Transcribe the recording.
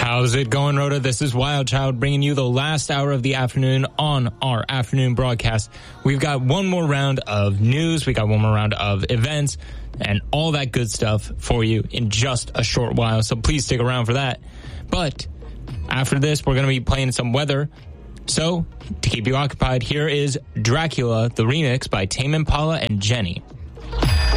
How's it going, Rhoda? This is Wild Child bringing you the last hour of the afternoon on our afternoon broadcast. We've got one more round of news. We got one more round of events and all that good stuff for you in just a short while. So please stick around for that. But after this, we're going to be playing some weather. So to keep you occupied, here is Dracula, the remix by Tame Impala and Jenny.